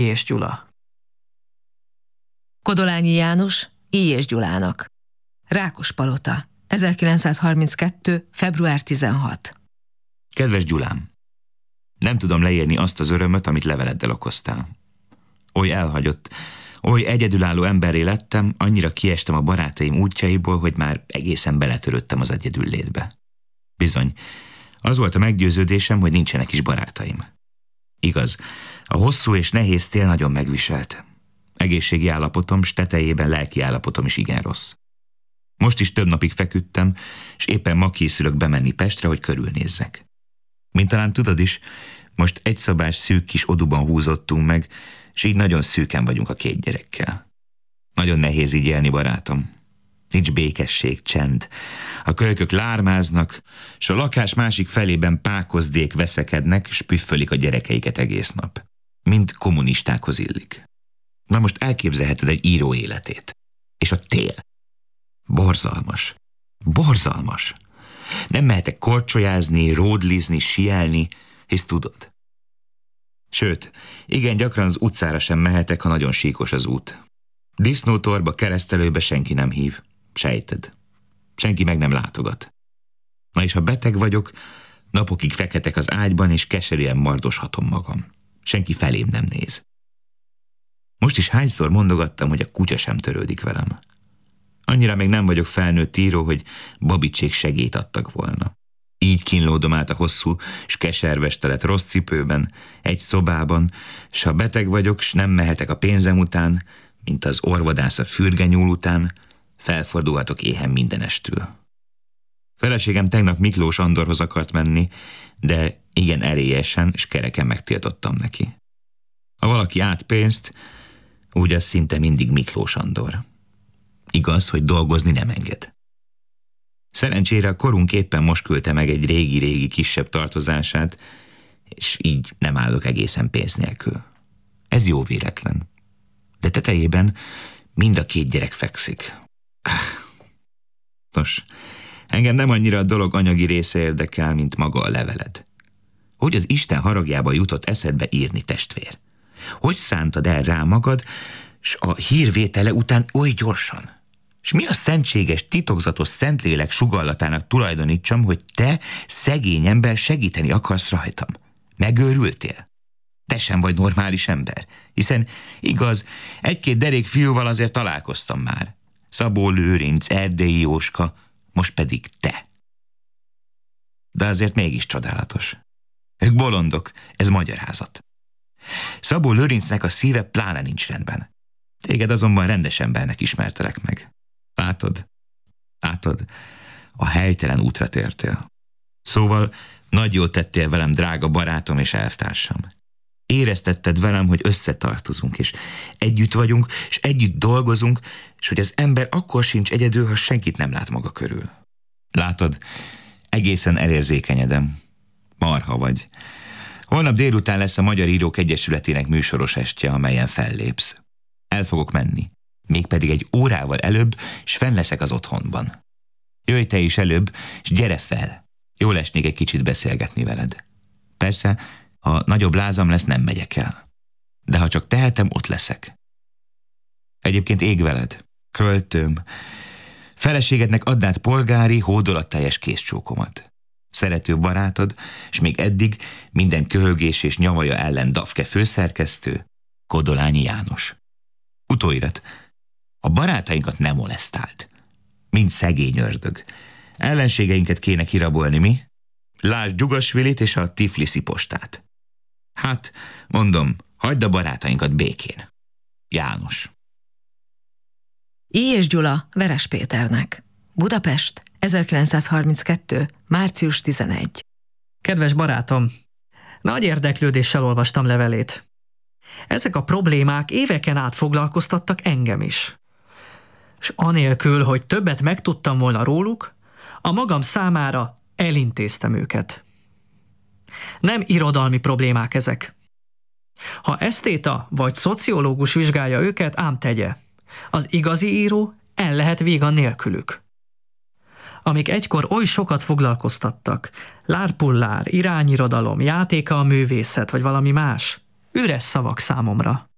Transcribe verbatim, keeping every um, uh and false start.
és Gyula. Kodolányi János I. és Gyulának. Rákospalota, ezerkilencszázharminckettő. február tizenhatodika. Kedves Gyulám! Nem tudom leírni azt az örömöt, amit leveleddel okoztál. Oly elhagyott, oly egyedülálló emberré lettem, annyira kiestem a barátaim útjaiból, hogy már egészen beletörődtem az egyedül létbe. Bizony, az volt a meggyőződésem, hogy nincsenek is barátaim. Igaz, a hosszú és nehéz tél nagyon megviselt. Egészségi állapotom, s tetejében lelki állapotom is igen rossz. Most is több napig feküdtem, és éppen ma készülök bemenni Pestre, hogy körülnézzek. Mint talán tudod is, most egyszobás szűk kis oduban húzottunk meg, és így nagyon szűken vagyunk a két gyerekkel. Nagyon nehéz így élni, barátom. Nincs békesség, csend. A kölykök lármáznak, s a lakás másik felében pákozdék veszekednek, s püffölik a gyerekeiket egész nap. Mind kommunistákhoz illik. Na most elképzelheted egy író életét. És a tél. Borzalmas. Borzalmas. Nem mehetek korcsolyázni, ródlizni, sielni, hisz tudod. Sőt, igen gyakran az utcára sem mehetek, ha nagyon síkos az út. Disznótorba, keresztelőbe senki nem hív. Sejted. Senki meg nem látogat. Na és ha beteg vagyok, napokig feketek az ágyban, és keserűen mardoshatom magam. Senki felém nem néz. Most is hányszor mondogattam, hogy a kutya sem törődik velem. Annyira még nem vagyok felnőtt író, hogy babicsék segélyt adtak volna. Így kínlódom át a hosszú s keserves telet rossz cipőben, egy szobában, s ha beteg vagyok, s nem mehetek a pénzem után, mint az orvadász a fürgenyúl után, felfordulhatok éhen mindenestül. Feleségem tegnap Miklós Andorhoz akart menni, de igen erélyesen s kereken megtiltottam neki. Ha valaki át pénzt, úgy az szinte mindig Miklós Andor. Igaz, hogy dolgozni nem enged. Szerencsére a korunk éppen most küldte meg egy régi-régi kisebb tartozását, és így nem állok egészen pénz nélkül. Ez jó véletlen. De tetejében mind a két gyerek fekszik. Nos, engem nem annyira a dolog anyagi része érdekel, mint maga a leveled. Hogy az Isten haragjába jutott eszedbe írni, testvér? Hogy szántad el rá magad, s a hírvétele után oly gyorsan? S mi a szentséges, titokzatos Szentlélek sugallatának tulajdonítsam, hogy te, szegény ember, segíteni akarsz rajtam? Megőrültél? Te sem vagy normális ember, hiszen igaz, egy-két derék fiúval azért találkoztam már. Szabó Lőrinc, Erdélyi Jóska, most pedig te. De azért mégis csodálatos. Ők bolondok, ez magyarázat. Szabó Lőrincnek a szíve pláne nincs rendben. Téged azonban rendes embernek ismertelek meg. Látod? Látod? A helytelen útra tértél. Szóval nagy jót tettél velem, drága barátom és elvtársam. Éreztetted velem, hogy összetartozunk, és együtt vagyunk, és együtt dolgozunk, és hogy az ember akkor sincs egyedül, ha senkit nem lát maga körül. Látod, egészen elérzékenyedem. Marha vagy. Holnap délután lesz a Magyar Írók Egyesületének műsoros estje, amelyen fellépsz. El fogok menni, mégpedig egy órával előbb, és fenn leszek az otthonban. Jöjj te is előbb, és gyere fel. Jól esnék egy kicsit beszélgetni veled. Persze, ha nagyobb lázam lesz, nem megyek el. De ha csak tehetem, ott leszek. Egyébként ég veled, költőm. Feleségednek adnád polgári, hódolatteljes kézcsókomat. Szerető barátod, és még eddig minden köhögés és nyavaja ellen Dafke főszerkesztő, Kodolányi János. Utóirat. A barátainkat nem molesztált. Mind szegény ördög. Ellenségeinket kéne kirabolni, mi? Lásd Dzsugasvilit és a Tifliszi postát. Hát, mondom, hagyd a barátainkat békén. János. I. és Gyula Veres Péternek. Budapest, ezerkilencszázharminckettő. március tizenegy. Kedves barátom, nagy érdeklődéssel olvastam levelét. Ezek a problémák éveken át foglalkoztattak engem is. S anélkül, hogy többet megtudtam volna róluk, a magam számára elintéztem őket. Nem irodalmi problémák ezek. Ha esztéta vagy szociológus vizsgálja őket, ám tegye. Az igazi író el lehet vígan nélkülük. Amik egykor oly sokat foglalkoztattak, lárpullár, irányirodalom, játéka a művészet vagy valami más, üres szavak számomra.